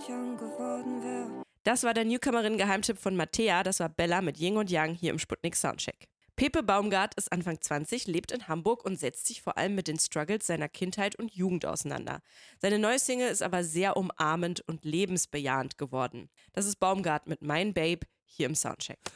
Yang geworden wäre. Das war der Newcomerin-Geheimtipp von Mattea, das war Bella mit Yin und Yang hier im Sputnik Soundcheck. Pepe Baumgart ist Anfang 20, lebt in Hamburg und setzt sich vor allem mit den Struggles seiner Kindheit und Jugend auseinander. Seine neue Single ist aber sehr umarmend und lebensbejahend geworden. Das ist Baumgart mit Mein Babe hier im Soundcheck.